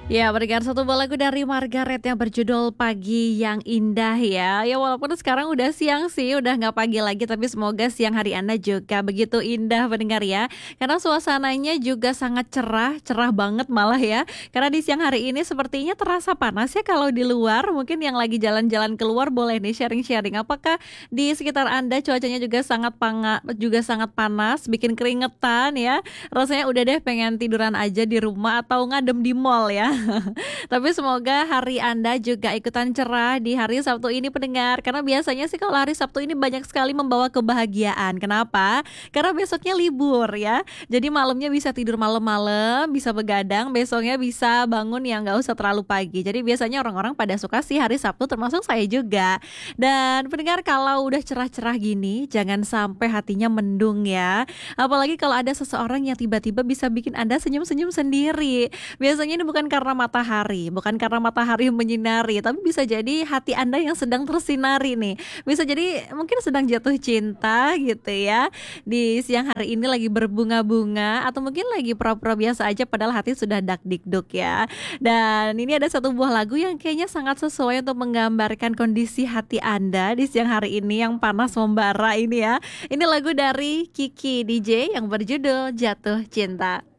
Ya, mendengar satu buah lagu dari Margaret yang berjudul Pagi yang Indah ya. Ya walaupun sekarang udah siang sih, udah nggak pagi lagi, tapi semoga siang hari Anda juga begitu indah pendengar ya. Karena suasananya juga sangat cerah, cerah banget malah ya. Karena di siang hari ini sepertinya terasa panas ya kalau di luar. Mungkin yang lagi jalan-jalan keluar boleh nih sharing-sharing. Apakah di sekitar Anda cuacanya juga sangat panas, bikin keringetan ya. Rasanya udah deh pengen tiduran aja di rumah atau ngadem di mall ya. Tapi semoga hari Anda juga ikutan cerah di hari Sabtu ini pendengar. Karena biasanya sih kalau hari Sabtu ini banyak sekali membawa kebahagiaan. Kenapa? Karena besoknya libur ya. Jadi malamnya bisa tidur malam-malam, bisa begadang, besoknya bisa bangun yang nggak usah terlalu pagi. Jadi biasanya orang-orang pada suka sih hari Sabtu termasuk saya juga. Dan pendengar kalau udah cerah-cerah gini, jangan sampai hatinya mendung ya. Apalagi kalau ada seseorang yang tiba-tiba bisa bikin Anda senyum-senyum sendiri. Biasanya ini bukan karena matahari, bukan karena matahari menyinari, tapi bisa jadi hati Anda yang sedang tersinari nih. Bisa jadi mungkin sedang jatuh cinta gitu ya. Di siang hari ini lagi berbunga-bunga atau mungkin lagi pura-pura biasa aja padahal hati sudah dakdikduk ya. Dan ini ada satu buah lagu yang kayaknya sangat sesuai untuk menggambarkan kondisi hati Anda di siang hari ini yang panas membara ini ya. Ini lagu dari Kiki DJ yang berjudul Jatuh Cinta.